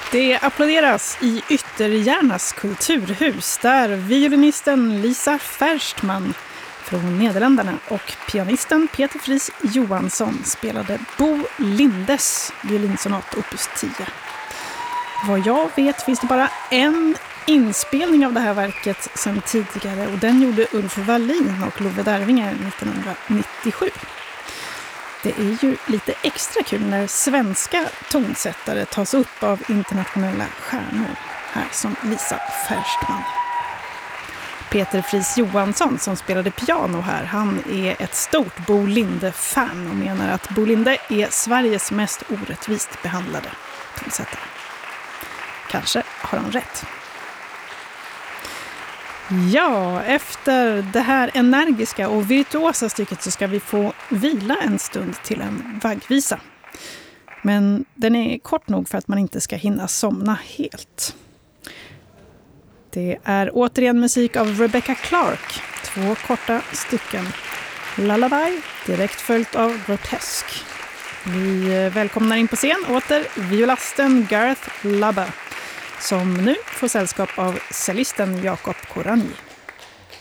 Det applåderas i Ytterjärnas kulturhus där violinisten Lisa Verstman från Nederländerna och pianisten Peter Fries Johansson spelade Bo Lindes violinsonat opus 10. Vad jag vet finns det bara en inspelning av det här verket sedan tidigare och den gjorde Ulf Wallin och Love Dervinger 1997. Det är ju lite extra kul när svenska tonsättare tas upp av internationella stjärnor, här som Lisa Verstman. Peter Fries Johansson som spelade piano här, han är ett stort Bo Linde-fan och menar att Bo Linde är Sveriges mest orättvist behandlade tonsättare. Kanske har han rätt. Ja, efter det här energiska och virtuosa stycket så ska vi få vila en stund till en vaggvisa. Men den är kort nog för att man inte ska hinna somna helt. Det är återigen musik av Rebecca Clark, 2 korta stycken. Lullaby, direkt följt av Grotesque. Vi välkomnar in på scen åter violasten Garth Lubba, som nu får sällskap av cellisten Jakob Koranyi.